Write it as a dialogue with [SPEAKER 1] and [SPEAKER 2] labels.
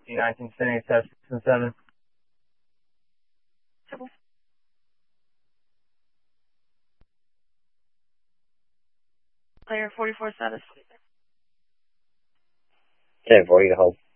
[SPEAKER 1] 19 standing test 6 and 7.
[SPEAKER 2] Triple. Player 44 status.
[SPEAKER 3] Okay, 40 to hold.